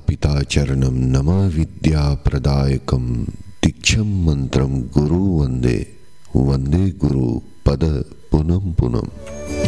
पिता चरणं नमः विद्या प्रदायकं दीक्षं मंत्रं गुरु वंदे वंदे गुरु पद पुनम पुनम।